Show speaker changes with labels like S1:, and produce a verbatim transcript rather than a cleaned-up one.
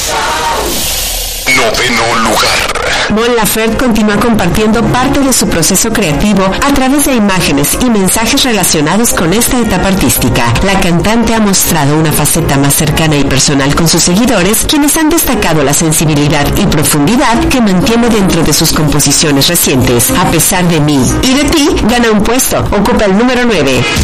S1: Noveno lugar.
S2: Mon Laferte continúa compartiendo parte de su proceso creativo a través de imágenes y mensajes relacionados con esta etapa artística. La cantante ha mostrado una faceta más cercana y personal con sus seguidores, quienes han destacado la sensibilidad y profundidad que mantiene dentro de sus composiciones recientes. A pesar de mí y de ti, gana un puesto, ocupa el número nueve.